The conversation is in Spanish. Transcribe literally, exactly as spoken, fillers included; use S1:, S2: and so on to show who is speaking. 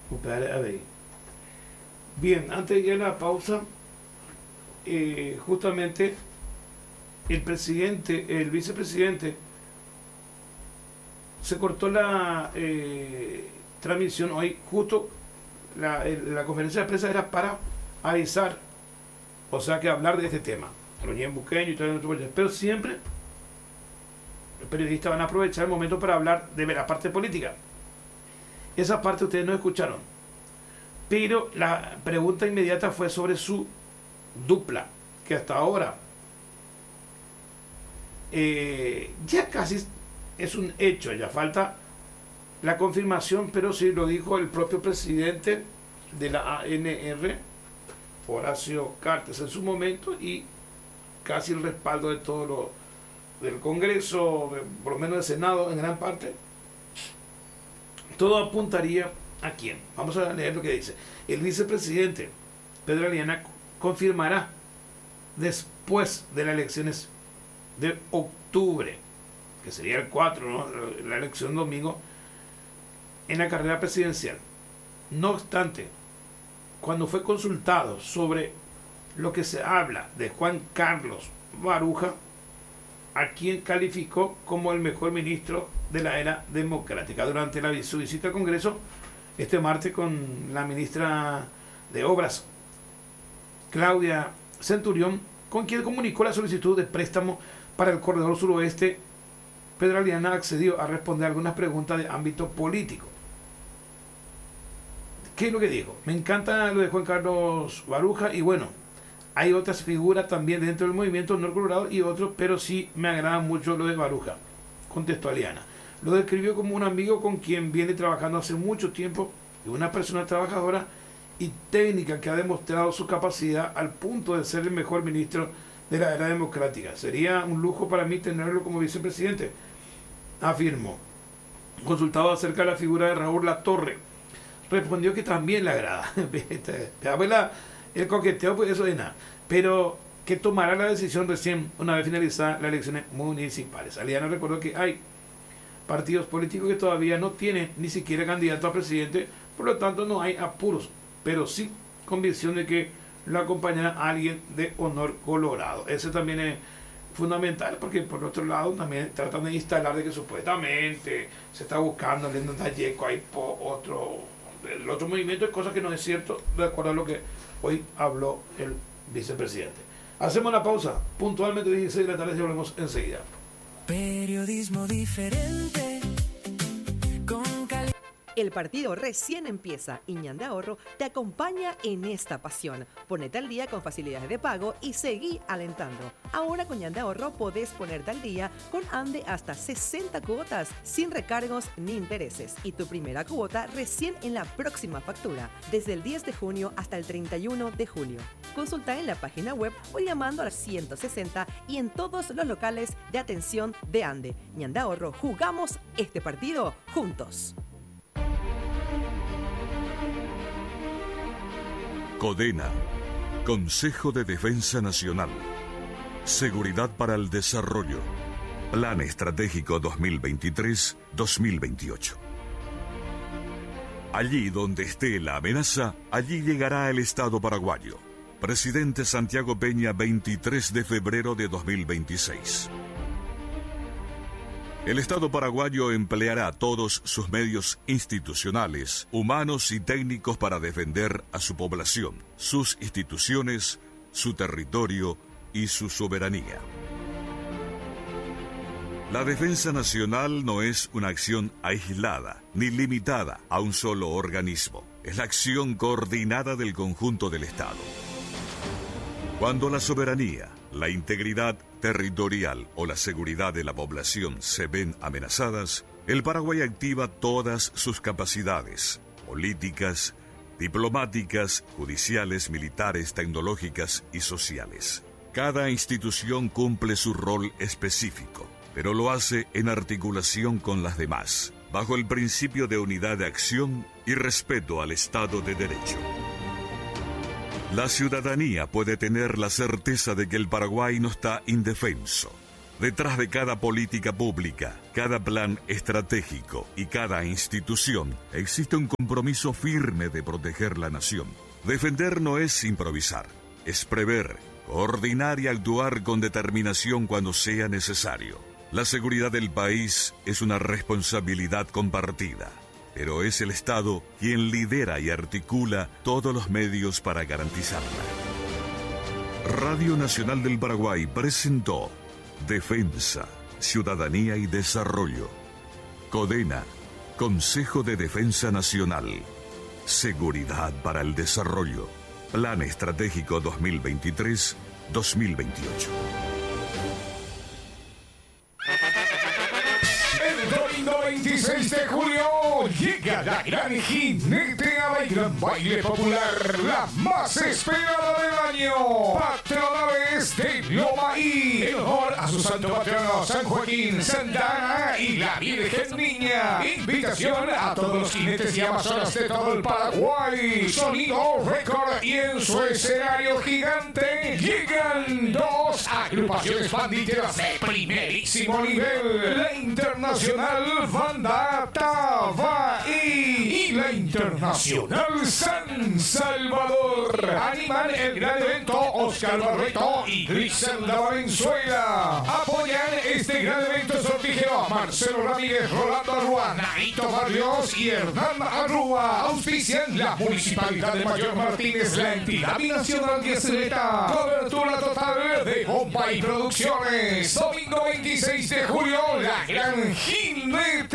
S1: Upare Abey. Bien, antes de ir a la pausa, eh, justamente el presidente, el vicepresidente, se cortó la eh, transmisión hoy, justo la, el- la conferencia de prensa era para avisar, o sea que hablar de este tema, los buqueños y todo el otro, pero siempre los periodistas van a aprovechar el momento para hablar de la parte política. Esa parte ustedes no escucharon, pero la pregunta inmediata fue sobre su dupla, que hasta ahora eh, ya casi es un hecho, ya falta la confirmación, pero sí lo dijo el propio presidente de la A N R, Horacio Cartes, en su momento, y casi el respaldo de todo lo del Congreso, de- por lo menos del Senado en gran parte, todo apuntaría a quién. Vamos a leer lo que dice. El vicepresidente Pedro Aliana confirmará después de las elecciones de octubre, que sería el cuatro, ¿no? La elección domingo, en la carrera presidencial. No obstante, cuando fue consultado sobre lo que se habla de Juan Carlos Baruja, a quien calificó como el mejor ministro de la era democrática durante la, su visita al Congreso este martes con la ministra de Obras, Claudia Centurión, con quien comunicó la solicitud de préstamo para el corredor suroeste. Pedro Aliana accedió a responder algunas preguntas de ámbito político. ¿Qué es lo que dijo? Me encanta lo de Juan Carlos Baruja y bueno, hay otras figuras también dentro del movimiento Nor Colorado y otros, pero sí me agrada mucho lo de Baruja, contestó Aliana. Lo describió como un amigo con quien viene trabajando hace mucho tiempo y una persona trabajadora y técnica que ha demostrado su capacidad al punto de ser el mejor ministro de la era democrática. Sería un lujo para mí tenerlo como vicepresidente, afirmó. Consultado acerca de la figura de Raúl Latorre, respondió que también le agrada. la, el coqueteo, pues eso es nada. Pero que tomará la decisión recién una vez finalizadas las elecciones municipales. Aliana recordó que hay partidos políticos que todavía no tienen ni siquiera candidato a presidente, por lo tanto no hay apuros, pero sí convicción de que lo acompañará alguien de honor colorado. Ese también es fundamental porque por otro lado también tratan de instalar de que supuestamente se está buscando en un talleco hay otro el otro movimiento de cosas que no es cierto de acuerdo a lo que hoy habló el vicepresidente. Hacemos la pausa puntualmente dieciséis de la tarde y volvemos enseguida.
S2: Periodismo diferente. Con cali-
S3: El partido recién empieza y Ñan de Ahorro te acompaña en esta pasión. Ponete al día con facilidades de pago y seguí alentando. Ahora con Ñan de Ahorro podés ponerte al día con Ande hasta sesenta cuotas sin recargos ni intereses. Y tu primera cuota recién en la próxima factura, desde el diez de junio hasta el treinta y uno de julio. Consulta en la página web o llamando al ciento sesenta y en todos los locales de atención de Ande. Ñan de Ahorro, jugamos este partido juntos.
S4: CODENA, Consejo de Defensa Nacional. Seguridad para el Desarrollo. Plan Estratégico dos mil veintitrés a dos mil veintiocho. Allí donde esté la amenaza, allí llegará el Estado paraguayo. Presidente Santiago Peña, veintitrés de febrero de dos mil veintiséis. El Estado paraguayo empleará todos sus medios institucionales, humanos y técnicos para defender a su población, sus instituciones, su territorio y su soberanía. La defensa nacional no es una acción aislada ni limitada a un solo organismo. Es la acción coordinada del conjunto del Estado. Cuando la soberanía, la integridad territorial o la seguridad de la población se ven amenazadas, el Paraguay activa todas sus capacidades políticas, diplomáticas, judiciales, militares, tecnológicas y sociales. Cada institución cumple su rol específico, pero lo hace en articulación con las demás, bajo el principio de unidad de acción y respeto al Estado de Derecho. La ciudadanía puede tener la certeza de que el Paraguay no está indefenso. Detrás de cada política pública, cada plan estratégico y cada institución existe un compromiso firme de proteger la nación. Defender no es improvisar, es prever, coordinar y actuar con determinación cuando sea necesario. La seguridad del país es una responsabilidad compartida, pero es el Estado quien lidera y articula todos los medios para garantizarla. Radio Nacional del Paraguay presentó Defensa, Ciudadanía y Desarrollo. CODENA, Consejo de Defensa Nacional. Seguridad para el Desarrollo. Plan Estratégico dos mil veintitrés a dos mil veintiocho.
S5: El domingo veintiséis de julio llega la gran jineteada y gran baile popular, la más esperada del año. Patronales de Lomaí, en honor a su santo patrono San Joaquín, Santa Ana y la Virgen Niña. Invitación a todos los jinetes y amazonas de todo el Paraguay. Sonido Record y en su escenario gigante llegan dos agrupaciones bandilleras de primerísimo nivel. La Internacional Banda Tabaí y la Internacional San Salvador. Animan el gran evento Oscar Barreto y Griselda Valenzuela. Apoyan este gran evento sortijeo a Marcelo Ramírez, Rolando Arrua, Narito Barrios y Hernán Arrua. Auspician la Municipalidad de Mayor Martínez, la entidad binacional de Aceleta. Cobertura total de Bombay Producciones. Domingo veintiséis de julio, la gran jinete